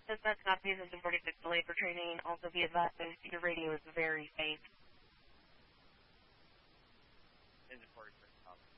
Since that's not because it's 46 delayed for training, also be advised your radio is very faint. Is it 46 top?